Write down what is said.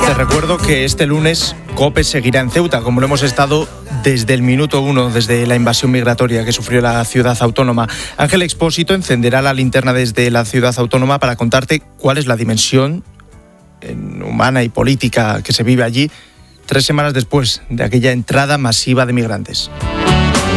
Te recuerdo que este lunes COPE seguirá en Ceuta, como lo hemos estado desde el minuto 1, desde la invasión migratoria que sufrió la ciudad autónoma. Ángel Expósito encenderá la linterna desde la ciudad autónoma para contarte cuál es la dimensión humana y política que se vive allí 3 semanas después de aquella entrada masiva de migrantes.